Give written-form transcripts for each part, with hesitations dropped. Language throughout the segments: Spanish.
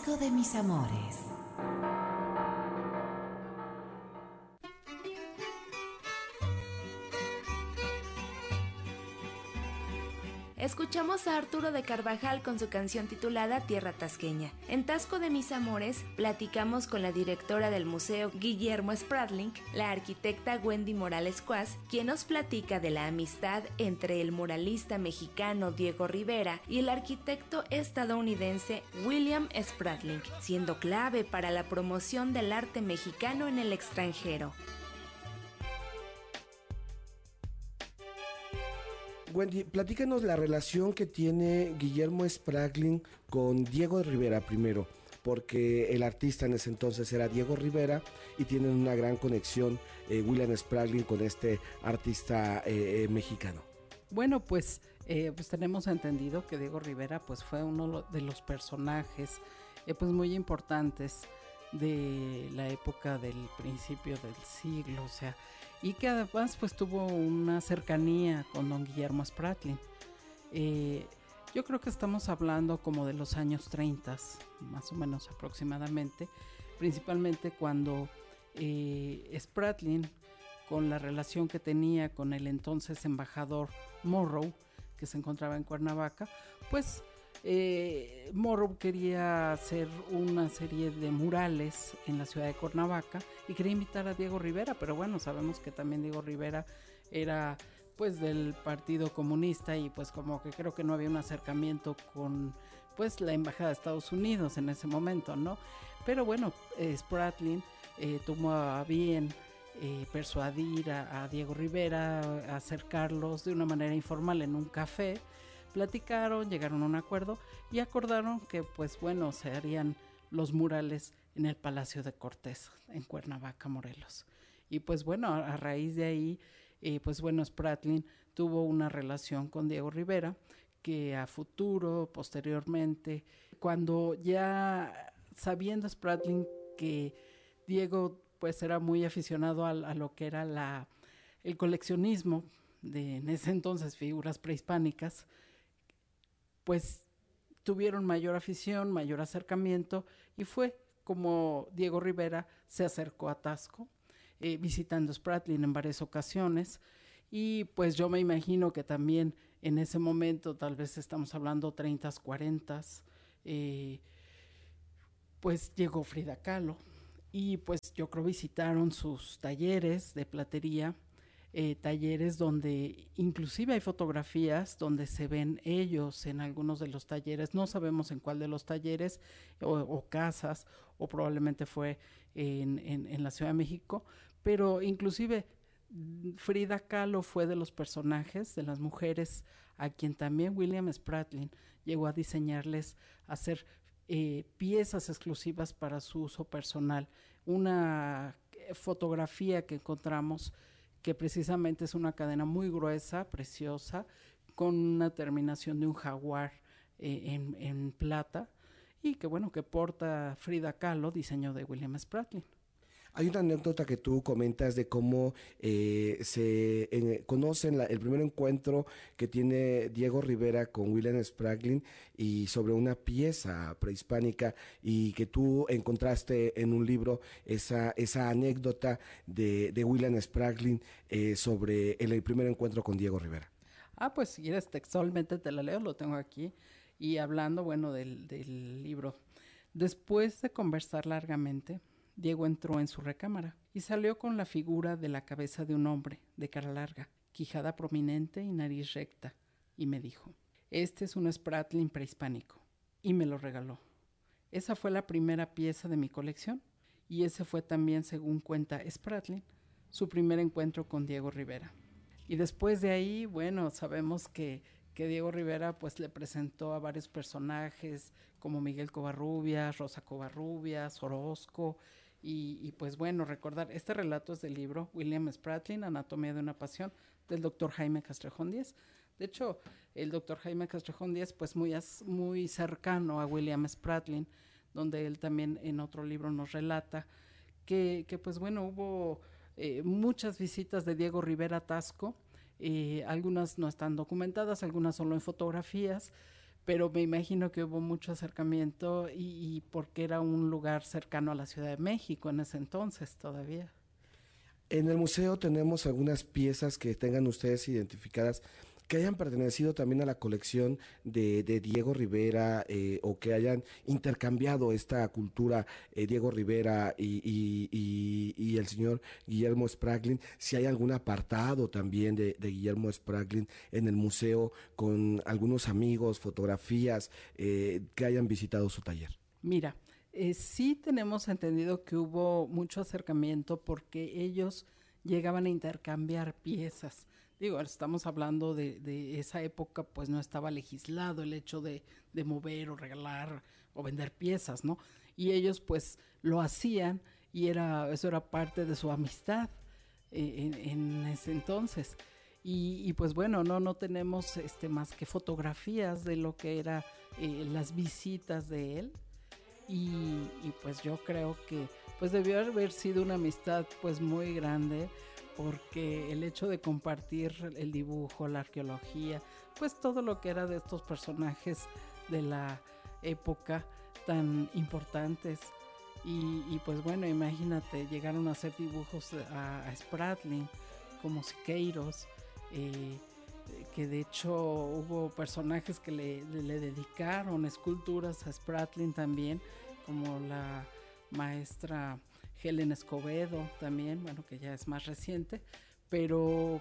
Atasco de mis amores. Escuchamos a Arturo de Carvajal con su canción titulada Tierra Tasqueña. En Tasco de mis amores platicamos con la directora del museo Guillermo Spratling, la arquitecta Wendy Morales Cuas, quien nos platica de la amistad entre el muralista mexicano Diego Rivera y el arquitecto estadounidense William Spratling, siendo clave para la promoción del arte mexicano en el extranjero. Wendy, platícanos la relación que tiene Guillermo Spratling con Diego Rivera primero, porque el artista en ese entonces era Diego Rivera y tienen una gran conexión William Spratling con este artista mexicano. Bueno, pues tenemos entendido que Diego Rivera pues fue uno de los personajes pues muy importantes de la época del principio del siglo, o sea, y que además pues tuvo una cercanía con don Guillermo Spratling. Yo creo que estamos hablando como de los años 30, más o menos aproximadamente, principalmente cuando Spratling, con la relación que tenía con el entonces embajador Morrow, que se encontraba en Cuernavaca, pues Morrow quería hacer una serie de murales en la ciudad de Cuernavaca y quería invitar a Diego Rivera, pero bueno, sabemos que también Diego Rivera era pues del Partido Comunista y pues como que creo que no había un acercamiento con pues la embajada de Estados Unidos en ese momento, ¿no? Pero bueno, Spratling tomó a bien persuadir a Diego Rivera, a acercarlos de una manera informal en un café. Platicaron, llegaron a un acuerdo y acordaron que pues bueno, se harían los murales en el Palacio de Cortés en Cuernavaca, Morelos. Y pues bueno, a raíz de ahí pues bueno, Spratling tuvo una relación con Diego Rivera que a futuro, posteriormente, cuando ya sabiendo Spratling que Diego pues era muy aficionado a lo que era el coleccionismo de en ese entonces figuras prehispánicas, pues tuvieron mayor afición, mayor acercamiento y fue como Diego Rivera se acercó a Tasco, visitando Spratling en varias ocasiones y pues yo me imagino que también en ese momento, tal vez estamos hablando 30, 40, pues llegó Frida Kahlo y pues yo creo visitaron sus talleres de platería, talleres donde inclusive hay fotografías donde se ven ellos en algunos de los talleres, no sabemos en cuál de los talleres o casas, o probablemente fue en la Ciudad de México, pero inclusive Frida Kahlo fue de los personajes, de las mujeres a quien también William Spratling llegó a diseñarles, a hacer piezas exclusivas para su uso personal. Una fotografía que encontramos que precisamente es una cadena muy gruesa, preciosa, con una terminación de un jaguar en plata, y que bueno, que porta Frida Kahlo, diseño de William Spratling. Hay una anécdota que tú comentas de cómo se conocen el primer encuentro que tiene Diego Rivera con William Spratling y sobre una pieza prehispánica y que tú encontraste en un libro esa anécdota de William Spratling sobre el primer encuentro con Diego Rivera. Ah, pues si quieres textualmente te la leo, lo tengo aquí. Y hablando, bueno, del libro. Después de conversar largamente, Diego entró en su recámara y salió con la figura de la cabeza de un hombre, de cara larga, quijada prominente y nariz recta, y me dijo: este es un Spratling prehispánico, y me lo regaló. Esa fue la primera pieza de mi colección, y ese fue también, según cuenta Spratling, su primer encuentro con Diego Rivera. Y después de ahí, bueno, sabemos que Diego Rivera pues le presentó a varios personajes como Miguel Covarrubias, Rosa Covarrubias, Orozco, y pues bueno, recordar, este relato es del libro William Spratling, Anatomía de una pasión, del doctor Jaime Castrejón Díez. De hecho, el doctor Jaime Castrejón Díez pues muy cercano a William Spratling, donde él también en otro libro nos relata que pues bueno, hubo muchas visitas de Diego Rivera a Tasco, algunas no están documentadas, algunas solo en fotografías, pero me imagino que hubo mucho acercamiento y porque era un lugar cercano a la Ciudad de México en ese entonces todavía. En el museo tenemos algunas piezas que tengan ustedes identificadas que hayan pertenecido también a la colección de Diego Rivera, o que hayan intercambiado esta cultura, Diego Rivera y el señor Guillermo Spraglin. Si hay algún apartado también de Guillermo Spraglin en el museo con algunos amigos, fotografías, que hayan visitado su taller. Mira, sí tenemos entendido que hubo mucho acercamiento porque ellos llegaban a intercambiar piezas. Digo, estamos hablando de esa época, pues no estaba legislado el hecho de mover o regalar o vender piezas, ¿no? Y ellos pues lo hacían y eso era parte de su amistad en ese entonces. Y pues bueno, no tenemos más que fotografías de lo que era las visitas de él. Y pues yo creo que pues debió haber sido una amistad pues muy grande, porque el hecho de compartir el dibujo, la arqueología, pues todo lo que era de estos personajes de la época tan importantes. Y pues bueno, imagínate, llegaron a hacer dibujos a Spratlin como Siqueiros, que de hecho hubo personajes que le dedicaron esculturas a Spratlin también, como la maestra Helen Escobedo también, bueno, que ya es más reciente, pero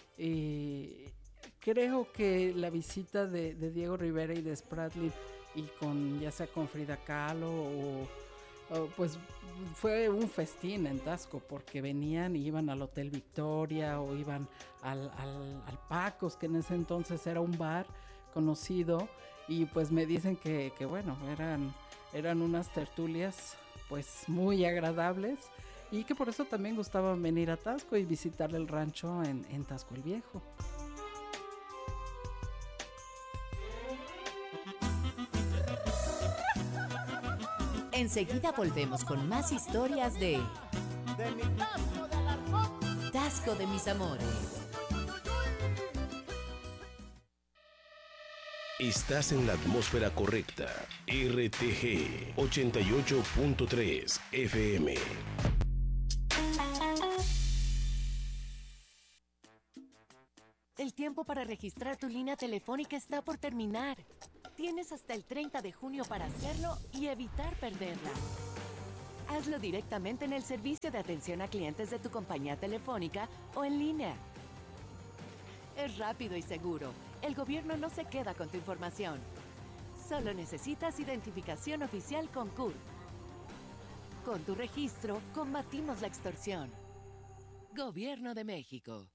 creo que la visita de Diego Rivera y de Spratlin, y ya sea con Frida Kahlo pues fue un festín en Taxco, porque venían y iban al Hotel Victoria o iban al Pacos, que en ese entonces era un bar conocido, y pues me dicen que bueno, eran unas tertulias pues muy agradables, y que por eso también gustaban venir a Taxco y visitar el rancho en Taxco el Viejo. Enseguida volvemos con más historias de Taxco de mis amores. Estás en la atmósfera correcta. RTG 88.3 FM. El tiempo para registrar tu línea telefónica está por terminar. Tienes hasta el 30 de junio para hacerlo y evitar perderla. Hazlo directamente en el servicio de atención a clientes de tu compañía telefónica o en línea. Es rápido y seguro. El gobierno no se queda con tu información. Solo necesitas identificación oficial con CURP. Con tu registro, combatimos la extorsión. Gobierno de México.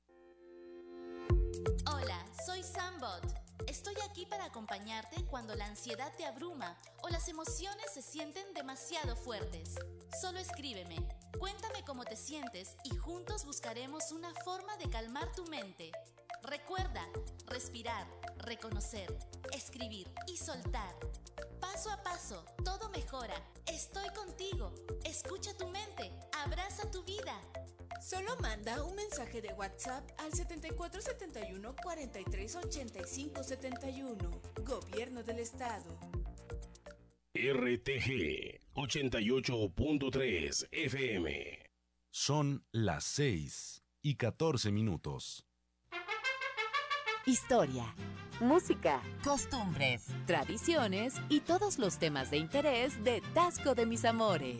Hola, soy Sambot. Estoy aquí para acompañarte cuando la ansiedad te abruma o las emociones se sienten demasiado fuertes. Solo escríbeme, cuéntame cómo te sientes y juntos buscaremos una forma de calmar tu mente. Recuerda, respirar, reconocer, escribir y soltar. Paso a paso, todo mejora. Estoy contigo. Escucha tu mente. Abraza tu vida. Solo manda un mensaje de WhatsApp al 7471 43 85 71. Gobierno del Estado. RTG 88.3 FM. Son las 6:14. Historia, música, costumbres, tradiciones y todos los temas de interés de Taxco de mis amores.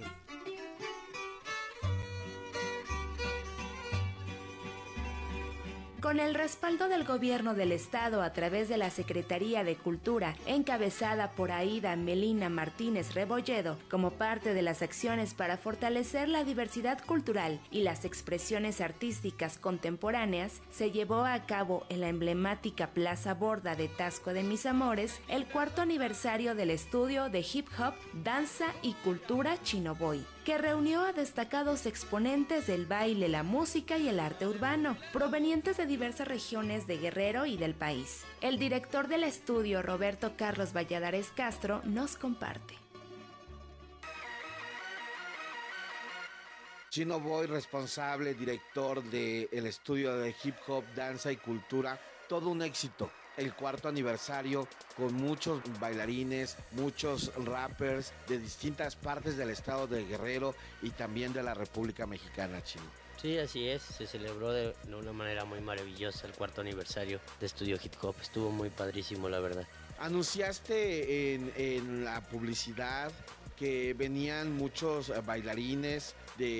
Con el respaldo del Gobierno del Estado a través de la Secretaría de Cultura, encabezada por Aida Melina Martínez Rebolledo, como parte de las acciones para fortalecer la diversidad cultural y las expresiones artísticas contemporáneas, se llevó a cabo en la emblemática Plaza Borda de Taxco de mis amores el 4º aniversario del estudio de hip hop, danza y cultura Chinoboy, que reunió a destacados exponentes del baile, la música y el arte urbano, provenientes de diversas regiones de Guerrero y del país. El director del estudio, Roberto Carlos Valladares Castro, nos comparte. Chinoboy, responsable, director del estudio de hip hop, danza y cultura, todo un éxito. el cuarto aniversario con muchos bailarines, muchos rappers de distintas partes del estado de Guerrero y también de la República Mexicana, Chino. Sí, así es, se celebró de una manera muy maravillosa el cuarto aniversario de Estudio Hip Hop, estuvo muy padrísimo la verdad. Anunciaste en la publicidad que venían muchos bailarines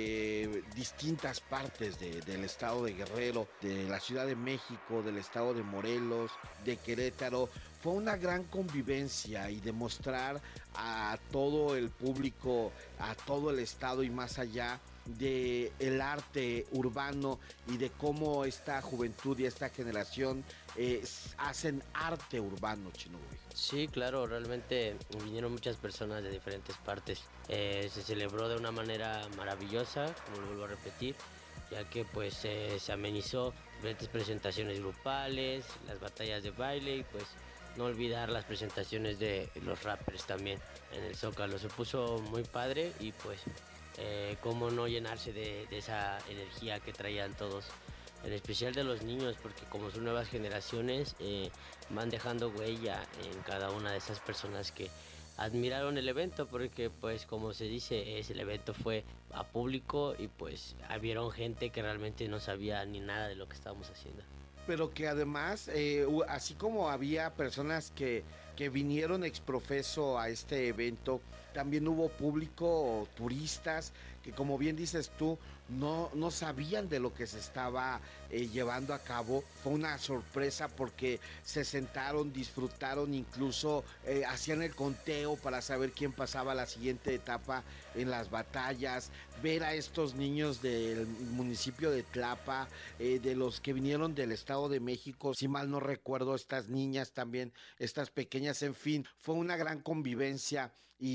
de distintas partes del estado de Guerrero, de la Ciudad de México, del estado de Morelos, de Querétaro. Fue una gran convivencia y demostrar a todo el público, a todo el estado y más allá, de el arte urbano y de cómo esta juventud y esta generación hacen arte urbano, Chino Boy. Sí, claro, realmente vinieron muchas personas de diferentes partes. Se celebró de una manera maravillosa, como lo vuelvo a repetir, ya que pues se amenizó diferentes presentaciones grupales, las batallas de baile y pues no olvidar las presentaciones de los rappers también en el Zócalo. Se puso muy padre y pues cómo no llenarse de esa energía que traían todos, en especial de los niños, porque como son nuevas generaciones van dejando huella en cada una de esas personas que admiraron el evento, porque pues como se dice, el evento fue a público y pues vieron gente que realmente no sabía ni nada de lo que estábamos haciendo. Pero que además, así como había personas que vinieron exprofeso a este evento, también hubo público, turistas, que como bien dices tú, no sabían de lo que se estaba llevando a cabo. Fue una sorpresa porque se sentaron, disfrutaron, incluso hacían el conteo para saber quién pasaba a la siguiente etapa en las batallas, ver a estos niños del municipio de Tlapa, de los que vinieron del Estado de México, si mal no recuerdo, estas niñas también, estas pequeñas, en fin, fue una gran convivencia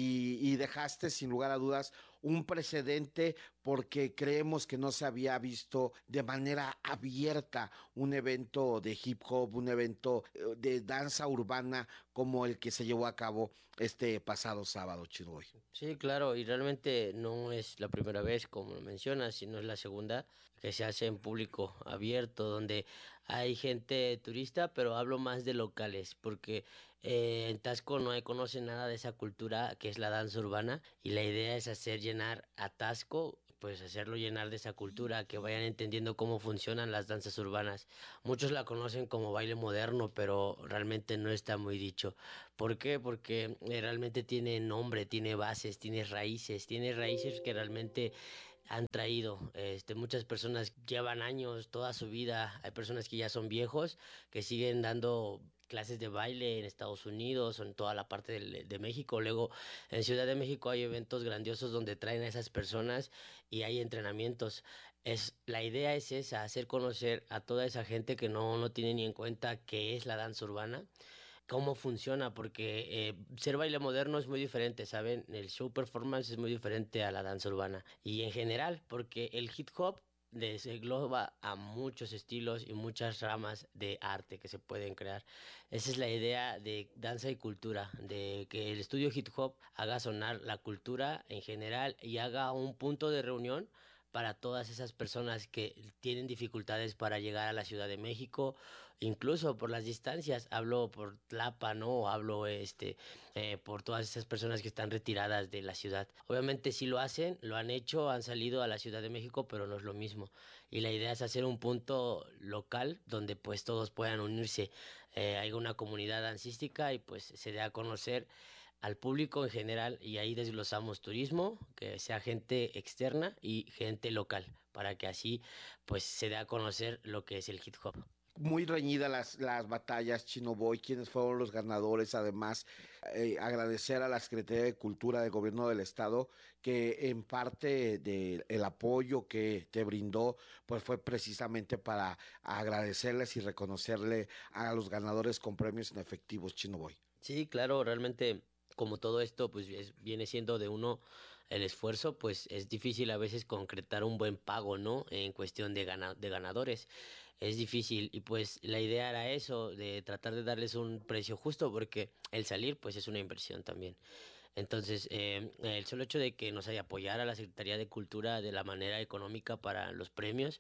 y dejaste sin lugar a dudas un precedente porque creemos que no se había visto de manera abierta un evento de hip hop, un evento de danza urbana como el que se llevó a cabo este pasado sábado, Chiroy. Sí, claro, y realmente no es la primera vez, como lo mencionas, sino es la segunda que se hace en público abierto, donde hay gente turista, pero hablo más de locales, porque en Tasco no conocen nada de esa cultura que es la danza urbana, y la idea es hacer llenar a Tasco, pues hacerlo llenar de esa cultura, que vayan entendiendo cómo funcionan las danzas urbanas. Muchos la conocen como baile moderno, pero realmente no está muy dicho. ¿Por qué? Porque realmente tiene nombre, tiene bases, tiene raíces que realmente han traído. Muchas personas llevan años, toda su vida. Hay personas que ya son viejos, que siguen dando clases de baile en Estados Unidos o en toda la parte de México. Luego en Ciudad de México hay eventos grandiosos donde traen a esas personas y hay entrenamientos. La idea es esa, hacer conocer a toda esa gente que no tiene ni en cuenta qué es la danza urbana, cómo funciona, porque ser baile moderno es muy diferente, ¿saben? El show performance es muy diferente a la danza urbana. Y en general, porque el hip hop les engloba a muchos estilos y muchas ramas de arte que se pueden crear. Esa es la idea de danza y cultura, de que el estudio hip hop haga sonar la cultura en general y haga un punto de reunión para todas esas personas que tienen dificultades para llegar a la Ciudad de México, incluso por las distancias. Hablo por Tlapa, ¿no? Hablo por todas esas personas que están retiradas de la ciudad. Obviamente sí lo hacen, lo han hecho, han salido a la Ciudad de México, pero no es lo mismo. Y la idea es hacer un punto local donde pues todos puedan unirse. Hay una comunidad dancística y pues se dé a conocer al público en general, y ahí desglosamos turismo, que sea gente externa y gente local, para que así pues se dé a conocer lo que es el hip hop. Muy reñidas las batallas, Chino Boy, quienes fueron los ganadores. Además, agradecer a la Secretaría de Cultura del Gobierno del Estado, que en parte del apoyo que te brindó, pues fue precisamente para agradecerles y reconocerle a los ganadores con premios en efectivos, Chino Boy. Sí, claro, realmente como todo esto pues viene siendo de uno el esfuerzo, pues es difícil a veces concretar un buen pago, ¿no? En cuestión de ganadores. Es difícil y pues la idea era eso, de tratar de darles un precio justo, porque el salir pues es una inversión también. Entonces, el solo hecho de que nos haya apoyara la Secretaría de Cultura de la manera económica para los premios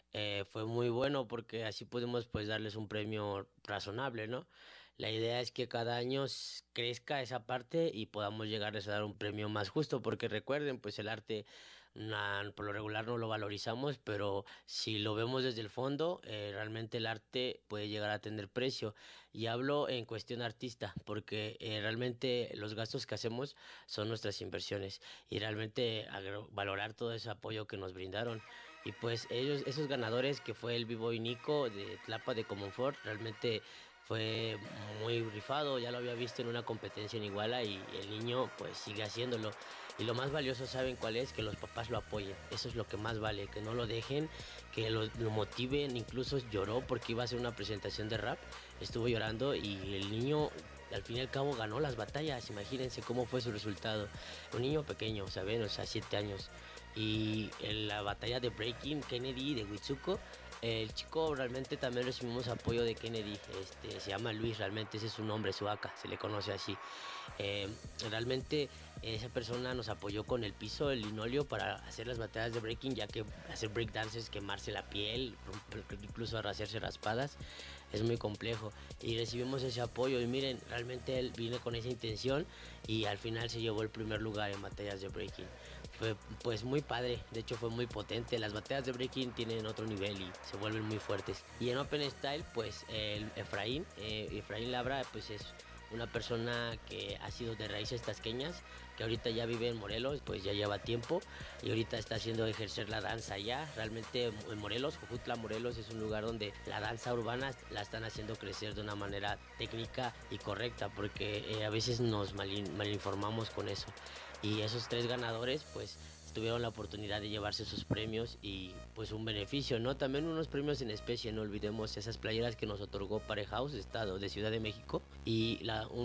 fue muy bueno porque así pudimos pues darles un premio razonable, ¿no? La idea es que cada año crezca esa parte y podamos llegarles a dar un premio más justo, porque recuerden, pues el arte por lo regular no lo valorizamos, pero si lo vemos desde el fondo, realmente el arte puede llegar a tener precio. Y hablo en cuestión artista, porque realmente los gastos que hacemos son nuestras inversiones y realmente valorar todo ese apoyo que nos brindaron. Y pues esos ganadores que fue el B-Boy Nico de Tlapa de Comonfort, realmente fue muy rifado, ya lo había visto en una competencia en Iguala y el niño pues sigue haciéndolo. Y lo más valioso, ¿saben cuál es? Que los papás lo apoyen, eso es lo que más vale, que no lo dejen, que lo motiven, incluso lloró porque iba a hacer una presentación de rap, estuvo llorando y el niño al fin y al cabo ganó las batallas, imagínense cómo fue su resultado. Un niño pequeño, ¿saben? O sea, 7 años. Y en la batalla de Breaking, Kennedy de Huitzuco, el chico realmente también recibimos apoyo de Kennedy, se llama Luis, realmente ese es su nombre, su AK, se le conoce así. Realmente esa persona nos apoyó con el piso, el linóleo para hacer las batallas de breaking, ya que hacer breakdance es quemarse la piel, incluso hacerse raspadas, es muy complejo y recibimos ese apoyo y miren, realmente él vino con esa intención y al final se llevó el primer lugar en batallas de breaking. Fue pues muy padre, de hecho fue muy potente, las batallas de breaking tienen otro nivel y se vuelven muy fuertes. Y en Open Style pues Efraín Labra pues es una persona que ha sido de raíces tasqueñas, que ahorita ya vive en Morelos, pues ya lleva tiempo y ahorita está haciendo ejercer la danza allá. Realmente en Morelos, Jojutla, Morelos es un lugar donde la danza urbana la están haciendo crecer de una manera técnica y correcta, porque a veces nos malinformamos con eso. Y esos 3 ganadores pues tuvieron la oportunidad de llevarse sus premios y pues un beneficio, ¿no? También unos premios en especie, no olvidemos esas playeras que nos otorgó Parehouse, Estado de Ciudad de México, y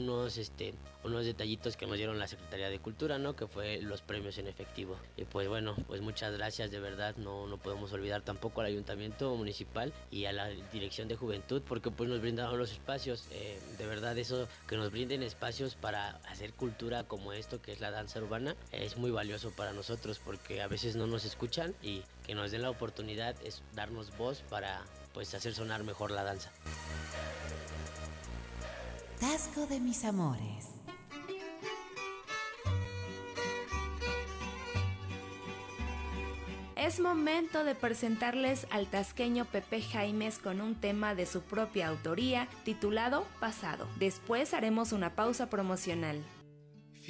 unos detallitos que nos dieron la Secretaría de Cultura, ¿no? Que fue los premios en efectivo. Y pues bueno, pues muchas gracias, de verdad, no podemos olvidar tampoco al Ayuntamiento Municipal y a la Dirección de Juventud, porque pues nos brindaron los espacios, de verdad eso, que nos brinden espacios para hacer cultura como esto que es la danza urbana, es muy valioso para nosotros, porque a veces no nos escuchan y que nos den la oportunidad es darnos voz para pues hacer sonar mejor la danza. Tasco de mis amores. Es momento de presentarles al tasqueño Pepe Jaimes con un tema de su propia autoría titulado Pasado. Después haremos una pausa promocional.